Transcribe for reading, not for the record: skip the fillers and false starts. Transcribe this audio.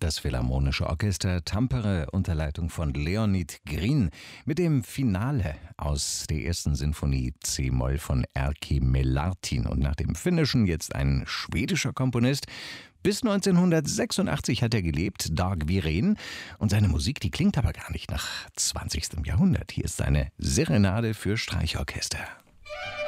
das Philharmonische Orchester Tampere unter Leitung von Leonid Grin mit dem Finale aus der ersten Sinfonie C-Moll von Erkki Melartin und nach dem Finnischen jetzt ein schwedischer Komponist. Bis 1986 hat er gelebt, Dag Wirén, und seine Musik, die klingt aber gar nicht nach 20. Jahrhundert. Hier ist seine Serenade für Streichorchester.